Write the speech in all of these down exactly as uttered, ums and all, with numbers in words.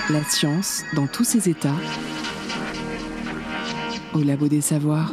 La science dans tous ses états, au Labo des Savoirs.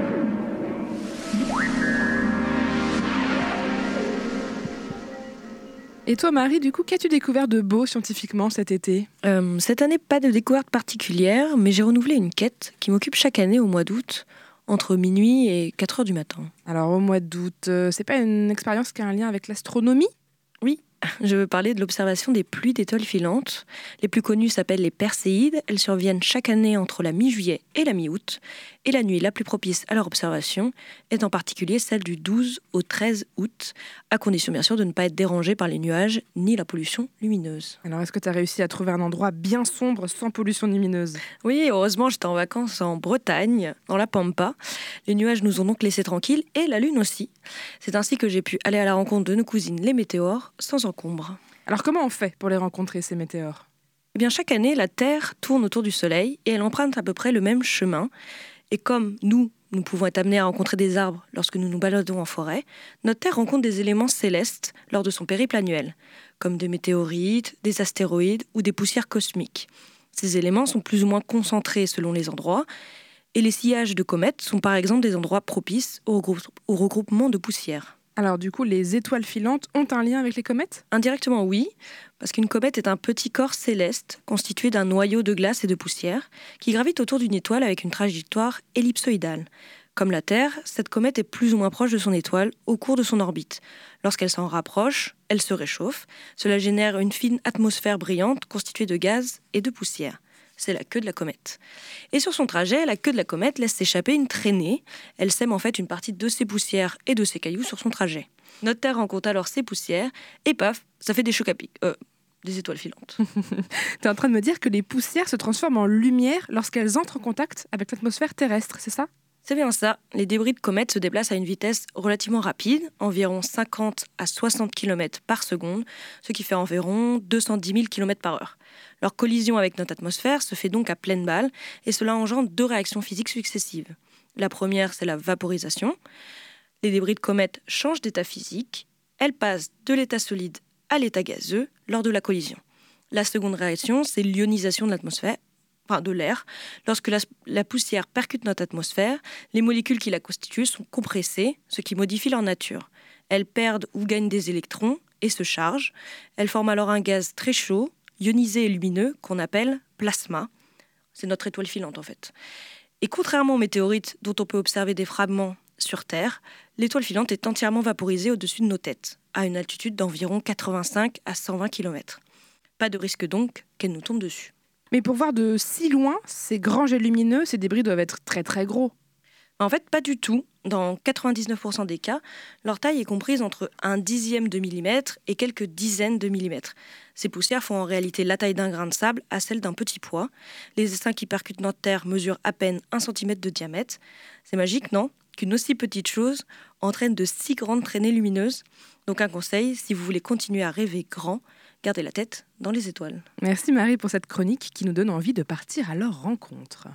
Et toi, Marie, du coup, qu'as-tu découvert de beau scientifiquement cet été ? Euh, cette année, pas de découverte particulière, mais j'ai renouvelé une quête qui m'occupe chaque année au mois d'août, entre minuit et quatre heures du matin. Alors, au mois d'août, euh, c'est pas une expérience qui a un lien avec l'astronomie ? Oui, je veux parler de l'observation des pluies d'étoiles filantes. Les plus connues s'appellent les Perséides. Elles surviennent chaque année entre la mi-juillet et la mi-août. Et la nuit la plus propice à leur observation est en particulier celle du douze au treize août, à condition bien sûr de ne pas être dérangé par les nuages ni la pollution lumineuse. Alors, est-ce que tu as réussi à trouver un endroit bien sombre sans pollution lumineuse ? Oui, heureusement, j'étais en vacances en Bretagne, dans la Pampa. Les nuages nous ont donc laissés tranquilles, et la lune aussi. C'est ainsi que j'ai pu aller à la rencontre de nos cousines, les météores, sans encombre. Alors, comment on fait pour les rencontrer, ces météores ? Eh bien, chaque année, la Terre tourne autour du Soleil, et elle emprunte à peu près le même chemin. Et comme nous, nous pouvons être amenés à rencontrer des arbres lorsque nous nous baladons en forêt, notre Terre rencontre des éléments célestes lors de son périple annuel, comme des météorites, des astéroïdes ou des poussières cosmiques. Ces éléments sont plus ou moins concentrés selon les endroits, et les sillages de comètes sont par exemple des endroits propices au, regrou- au regroupement de poussières. Alors, du coup, les étoiles filantes ont un lien avec les comètes ? Indirectement, oui, parce qu'une comète est un petit corps céleste constitué d'un noyau de glace et de poussière qui gravite autour d'une étoile avec une trajectoire ellipsoïdale. Comme la Terre, cette comète est plus ou moins proche de son étoile au cours de son orbite. Lorsqu'elle s'en rapproche, elle se réchauffe. Cela génère une fine atmosphère brillante constituée de gaz et de poussière. C'est la queue de la comète. Et sur son trajet, la queue de la comète laisse s'échapper une traînée. Elle sème en fait une partie de ses poussières et de ses cailloux sur son trajet. Notre Terre rencontre alors ces poussières et paf, ça fait des chocs à pic. Euh, des étoiles filantes. Tu es en train de me dire que les poussières se transforment en lumière lorsqu'elles entrent en contact avec l'atmosphère terrestre, c'est ça ? C'est bien ça. Les débris de comètes se déplacent à une vitesse relativement rapide, environ cinquante à soixante kilomètres par seconde, ce qui fait environ deux cent dix mille kilomètres par heure. Leur collision avec notre atmosphère se fait donc à pleine balle, et cela engendre deux réactions physiques successives. La première, c'est la vaporisation. Les débris de comètes changent d'état physique. Elles passent de l'état solide à l'état gazeux lors de la collision. La seconde réaction, c'est l'ionisation de l'atmosphère, enfin de l'air. Lorsque la, la poussière percute notre atmosphère, les molécules qui la constituent sont compressées, ce qui modifie leur nature. Elles perdent ou gagnent des électrons et se chargent. Elles forment alors un gaz très chaud, ionisé et lumineux, qu'on appelle plasma. C'est notre étoile filante en fait. Et contrairement aux météorites dont on peut observer des fragments sur Terre, l'étoile filante est entièrement vaporisée au-dessus de nos têtes, à une altitude d'environ quatre-vingt-cinq à cent vingt kilomètres. Pas de risque donc qu'elle nous tombe dessus. Mais pour voir de si loin, ces grands jets lumineux, ces débris doivent être très très gros. En fait, pas du tout. Dans quatre-vingt-dix-neuf pour cent des cas, leur taille est comprise entre un dixième de millimètre et quelques dizaines de millimètres. Ces poussières font en réalité la taille d'un grain de sable à celle d'un petit pois. Les essaims qui percutent notre Terre mesurent à peine un centimètre de diamètre. C'est magique, non ? Qu'une aussi petite chose entraîne de si grandes traînées lumineuses. Donc un conseil, si vous voulez continuer à rêver grand, gardez la tête dans les étoiles. Merci Marie pour cette chronique qui nous donne envie de partir à leur rencontre.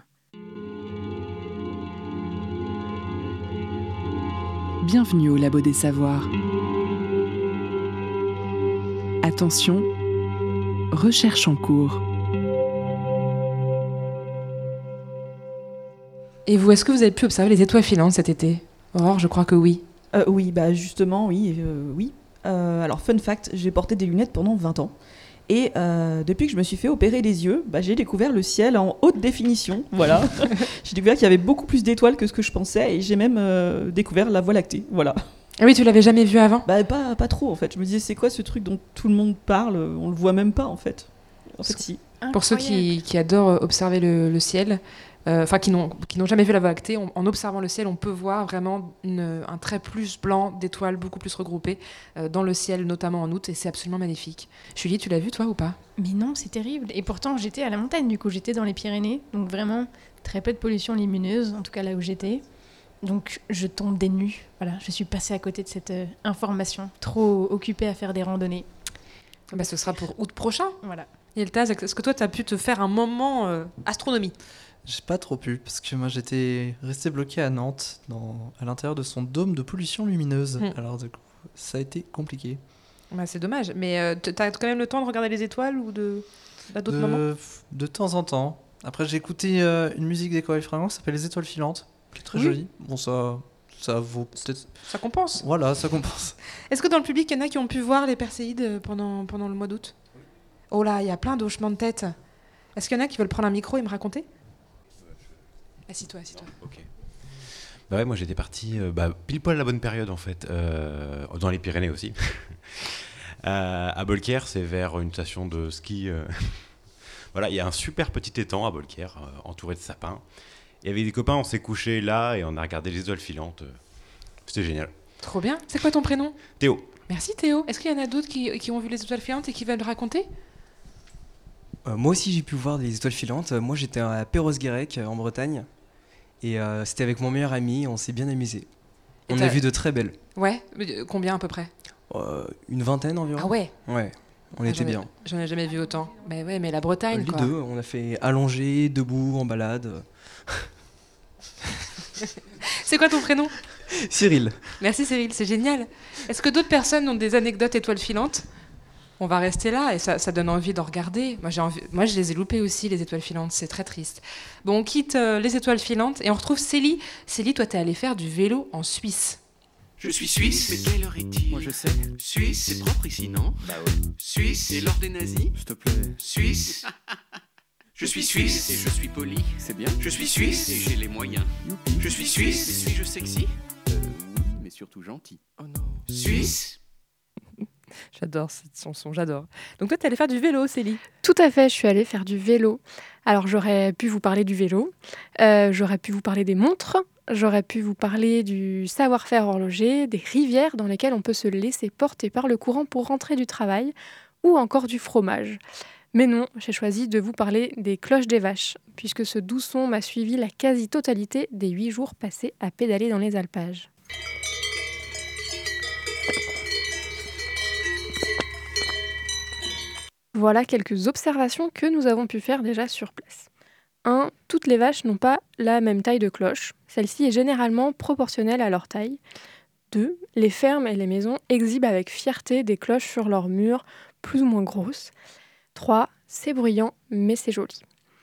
Bienvenue au Labo des Savoirs. Attention, recherche en cours. Et vous, est-ce que vous avez pu observer les étoiles filantes cet été ? Aurore, je crois que oui. Euh, oui, bah justement, oui. Euh, oui. Euh, alors, fun fact, j'ai porté des lunettes pendant vingt ans. Et euh, depuis que je me suis fait opérer les yeux, bah, j'ai découvert le ciel en haute définition. Voilà. J'ai découvert qu'il y avait beaucoup plus d'étoiles que ce que je pensais. Et j'ai même euh, découvert la Voie lactée. Voilà. Ah oui, tu l'avais jamais vu avant ? Bah, pas, pas trop, en fait. Je me disais, c'est quoi ce truc dont tout le monde parle ? On le voit même pas, en fait. En fait, si. Pour ceux qui, qui adorent observer le, le ciel, enfin euh, qui n'ont qui n'ont jamais vu la Voie lactée, on, en observant le ciel, on peut voir vraiment une, un trait plus blanc d'étoiles beaucoup plus regroupées euh, dans le ciel, notamment en août, et c'est absolument magnifique. Julie, tu l'as vu toi ou pas ? Mais non, c'est terrible. Et pourtant, j'étais à la montagne, du coup, j'étais dans les Pyrénées, donc vraiment très peu de pollution lumineuse, en tout cas là où j'étais. Donc je tombe des nues. Voilà, je suis passée à côté de cette euh, information, trop occupée à faire des randonnées. Bah, ce sera pour août prochain. Voilà. Yeltaz, est-ce que toi, tu as pu te faire un moment euh, astronomie ? J'ai pas trop pu, parce que moi j'étais resté bloqué à Nantes, dans, à l'intérieur de son dôme de pollution lumineuse. Mmh. Alors du coup, ça a été compliqué. Bah, c'est dommage, mais euh, tu as quand même le temps de regarder les étoiles ou de... à d'autres moments? De, de temps en temps. Après, j'ai écouté euh, une musique des Corail Fringants qui s'appelle Les Étoiles Filantes, qui est très Oui. jolie. Bon, ça, ça vaut peut-être. Ça compense. Voilà, ça compense. Est-ce que dans le public, il y en a qui ont pu voir les Perséides pendant, pendant le mois d'août? Oh là, il y a plein d'hochements de tête. Est-ce qu'il y en a qui veulent prendre un micro et me raconter? Assis-toi, assis-toi. Ok. Bah ouais, moi j'étais parti euh, bah, pile poil à la bonne période en fait, euh, dans les Pyrénées aussi. Euh, à Bolquière, c'est vers une station de ski. euh, Voilà, il y a un super petit étang à Bolquière, euh, entouré de sapins. Et avec des copains, on s'est couché là et on a regardé les étoiles filantes. euh, C'était génial. Trop bien. C'est quoi ton prénom? Théo. Merci Théo. Est-ce qu'il y en a d'autres qui, qui ont vu les étoiles filantes et qui veulent raconter? Euh, moi aussi, j'ai pu voir des étoiles filantes. Euh, Moi, j'étais à Perros-Guirec, euh, en Bretagne. Et euh, c'était avec mon meilleur ami. On s'est bien amusé. Et On t'as- a vu de très belles. Ouais. Mais, euh, Combien à peu près? Euh, une vingtaine environ. Ah ouais. Ouais, on Ah, était j'en ai- bien. J'en ai jamais vu autant. Mais ouais, mais la Euh, Bretagne, les quoi. deux, on a fait allongé, debout, en balade. C'est quoi ton prénom? Cyril. Merci Cyril, c'est génial. Est-ce que d'autres personnes ont des anecdotes étoiles filantes? On va rester là et ça, ça donne envie d'en regarder. Moi, j'ai envie... Moi, je les ai loupées aussi, les étoiles filantes. C'est très triste. Bon, on quitte euh, les étoiles filantes et on retrouve Célie. Célie, toi, t'es allée faire du vélo en Suisse. Je suis suisse, mais quelle heure est-il? Moi je sais. Suisse, c'est propre ici, non? Bah ouais. Suisse, c'est l'or des nazis? S'il te plaît. Suisse. Je suis suisse et je suis poli. C'est bien. Je suis suisse et j'ai les moyens. Youpi. Je suis suisse et suis-je sexy? Euh, oui, mais surtout gentil. Oh non. Suisse. J'adore cette chanson, j'adore. Donc toi, t'es allée faire du vélo, Célie. Tout à fait, je suis allée faire du vélo. Alors j'aurais pu vous parler du vélo, euh, j'aurais pu vous parler des montres, j'aurais pu vous parler du savoir-faire horloger, des rivières dans lesquelles on peut se laisser porter par le courant pour rentrer du travail, ou encore du fromage. Mais non, j'ai choisi de vous parler des cloches des vaches, puisque ce doux son m'a suivi la quasi-totalité des huit jours passés à pédaler dans les alpages. Voilà quelques observations que nous avons pu faire déjà sur place. un. Toutes les vaches n'ont pas la même taille de cloche. Celle-ci est généralement proportionnelle à leur taille. deux. Les fermes et les maisons exhibent avec fierté des cloches sur leurs murs, plus ou moins grosses. trois. C'est bruyant, mais c'est joli.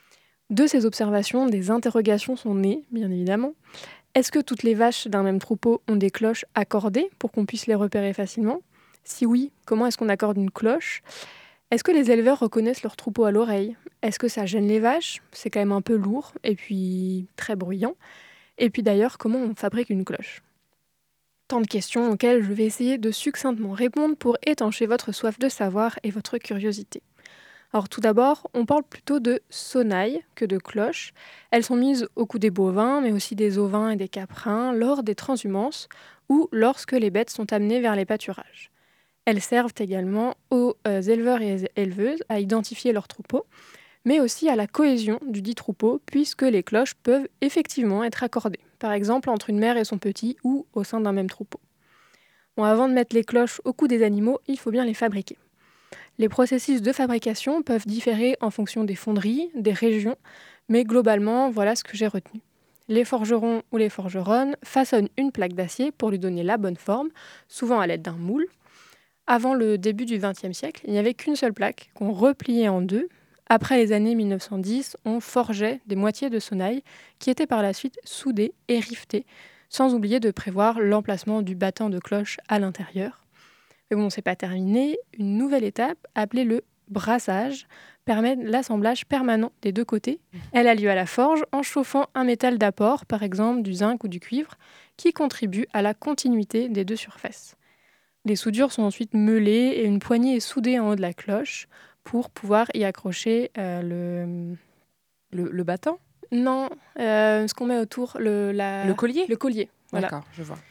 De ces observations, des interrogations sont nées, bien évidemment. Est-ce que toutes les vaches d'un même troupeau ont des cloches accordées pour qu'on puisse les repérer facilement? Si oui, comment est-ce qu'on accorde une cloche? Est-ce que les éleveurs reconnaissent leur troupeau à l'oreille? Est-ce que ça gêne les vaches? C'est quand même un peu lourd et puis très bruyant. Et puis d'ailleurs, comment on fabrique une cloche? Tant de questions auxquelles je vais essayer de succinctement répondre pour étancher votre soif de savoir et votre curiosité. Alors tout d'abord, on parle plutôt de sonnailles que de cloches. Elles sont mises au cou des bovins, mais aussi des ovins et des caprins, lors des transhumances ou lorsque les bêtes sont amenées vers les pâturages. Elles servent également aux euh, éleveurs et éleveuses à identifier leurs troupeaux, mais aussi à la cohésion du dit troupeau, puisque les cloches peuvent effectivement être accordées, par exemple entre une mère et son petit ou au sein d'un même troupeau. Bon, avant de mettre les cloches au cou des animaux, il faut bien les fabriquer. Les processus de fabrication peuvent différer en fonction des fonderies, des régions, mais globalement, voilà ce que j'ai retenu. Les forgerons ou les forgeronnes façonnent une plaque d'acier pour lui donner la bonne forme, souvent à l'aide d'un moule. Avant le début du vingtième siècle, il n'y avait qu'une seule plaque qu'on repliait en deux. Après les années mille neuf cent dix, on forgeait des moitiés de sonnailles qui étaient par la suite soudées et rivetées, sans oublier de prévoir l'emplacement du battant de cloche à l'intérieur. Mais bon, c'est pas terminé. Une nouvelle étape, appelée le brassage, permet l'assemblage permanent des deux côtés. Elle a lieu à la forge en chauffant un métal d'apport, par exemple du zinc ou du cuivre, qui contribue à la continuité des deux surfaces. Les soudures sont ensuite meulées et une poignée est soudée en haut de la cloche pour pouvoir y accrocher euh, le... Le, le battant? Non, euh, ce qu'on met autour, le, la... Le collier? Le collier, voilà. D'accord, je vois.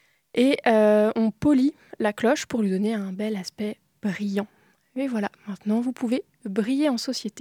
Et euh, on polit la cloche pour lui donner un bel aspect brillant. Et voilà, maintenant vous pouvez briller en société.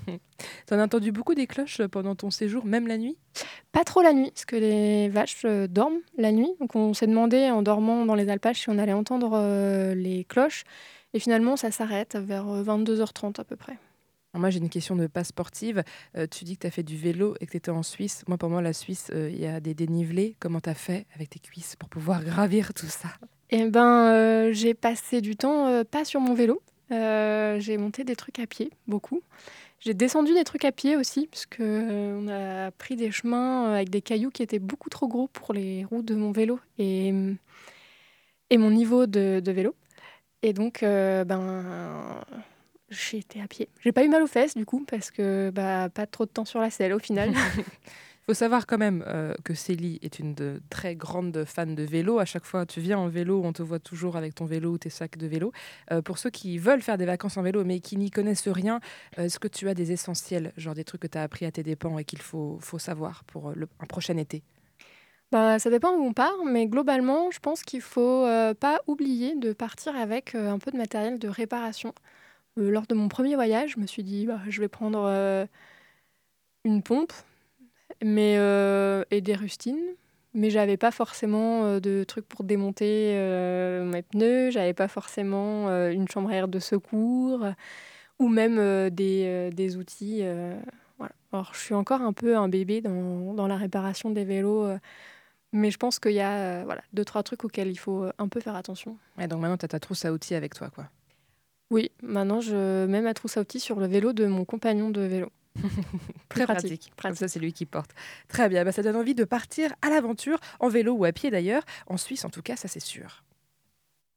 T'en as entendu beaucoup des cloches pendant ton séjour, même la nuit? Pas trop la nuit, parce que les vaches euh, dorment la nuit. Donc on s'est demandé en dormant dans les alpages si on allait entendre euh, les cloches. Et finalement, ça s'arrête vers vingt-deux heures trente à peu près. Alors moi, j'ai une question de pas sportive. Euh, tu dis que tu as fait du vélo et que tu étais en Suisse. Moi, pour moi, la Suisse, il euh, y a des dénivelés. Comment tu as fait avec tes cuisses pour pouvoir gravir tout ça? Eh ben, euh, j'ai passé du temps, euh, pas sur mon vélo, Euh, j'ai monté des trucs à pied, beaucoup. J'ai descendu des trucs à pied aussi, parce que euh, on a pris des chemins euh, avec des cailloux qui étaient beaucoup trop gros pour les roues de mon vélo et, et mon niveau de, de vélo. Et donc, euh, ben, j'ai été à pied. J'ai pas eu mal aux fesses, du coup, parce que bah, pas trop de temps sur la selle, au final. Il faut savoir quand même euh, que Célie est une de, très grande fan de vélo. À chaque fois, tu viens en vélo, on te voit toujours avec ton vélo ou tes sacs de vélo. Euh, pour ceux qui veulent faire des vacances en vélo mais qui n'y connaissent rien, euh, est-ce que tu as des essentiels, genre des trucs que tu as appris à tes dépens et qu'il faut, faut savoir pour le, un prochain été? Bah, ça dépend où on part, mais globalement, je pense qu'il faut euh, pas oublier de partir avec euh, un peu de matériel de réparation. Euh, lors de mon premier voyage, je me suis dit, bah, je vais prendre euh, une pompe mais, euh, et des rustines, mais j'avais pas forcément euh, de trucs pour démonter euh, mes pneus, j'avais pas forcément euh, une chambre à air de secours, ou même euh, des, euh, des outils. euh, voilà. Alors, je suis encore un peu un bébé dans, dans la réparation des vélos. euh, Mais je pense qu'il y a euh, voilà, deux, trois trucs auxquels il faut euh, un peu faire attention. Ouais, donc maintenant, tu as ta trousse à outils avec toi, quoi. Oui, maintenant, je mets ma trousse à outils sur le vélo de mon compagnon de vélo. Très pratique. pratique. Comme ça, c'est lui qui porte. Très bien, bah, ça donne envie de partir à l'aventure, en vélo ou à pied d'ailleurs. En Suisse, en tout cas, ça c'est sûr.